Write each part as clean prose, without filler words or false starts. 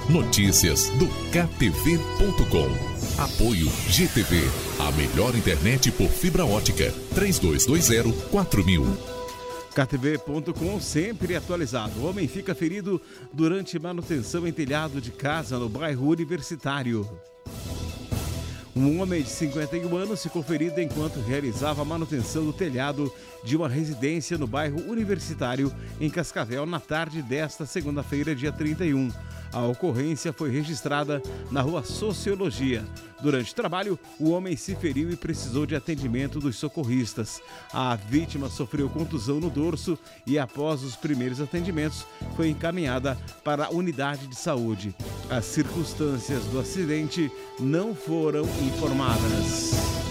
Notícias do KTV.com. Apoio GTV, a melhor internet por fibra ótica. 3220-4000. KTV.com sempre atualizado. O homem fica ferido durante manutenção em telhado de casa no bairro Universitário. Um homem de 51 anos ficou ferido enquanto realizava a manutenção do telhado de uma residência no bairro Universitário, em Cascavel, na tarde desta segunda-feira, dia 31. A ocorrência foi registrada na rua Sociologia. Durante o trabalho, o homem se feriu e precisou de atendimento dos socorristas. A vítima sofreu contusão no dorso e, após os primeiros atendimentos, foi encaminhada para a unidade de saúde. As circunstâncias do acidente não foram informadas.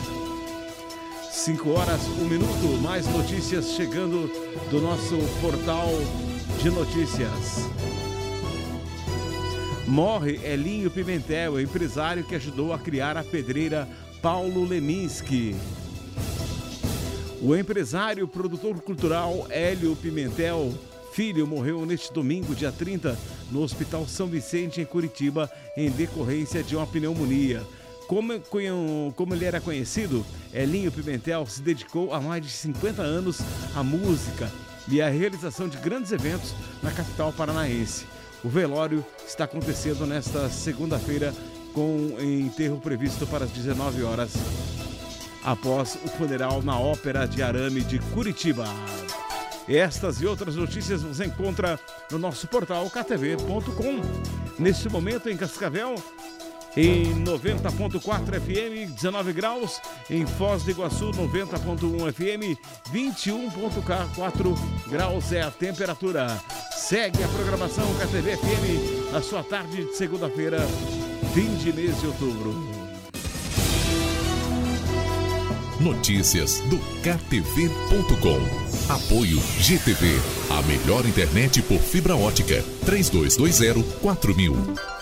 5h01, mais notícias chegando do nosso portal de notícias. Morre Elinho Pimentel, empresário que ajudou a criar a pedreira Paulo Leminski. O empresário produtor cultural Hélio Pimentel Filho morreu neste domingo, dia 30, no Hospital São Vicente, em Curitiba, em decorrência de uma pneumonia. Como ele era conhecido, Elinho Pimentel se dedicou há mais de 50 anos à música e à realização de grandes eventos na capital paranaense. O velório está acontecendo nesta segunda-feira, com enterro previsto para as 19 horas, após o funeral na Ópera de Arame de Curitiba. Estas e outras notícias você encontra no nosso portal ktv.com. Neste momento em Cascavel, em 90.4 FM, 19 graus, em Foz do Iguaçu, 90.1 FM, 21.4 graus é a temperatura. Segue a programação KTV FM na sua tarde de segunda-feira, fim de mês de outubro. Notícias do KTV.com. Apoio GTV, a melhor internet por fibra ótica. 3220-4000.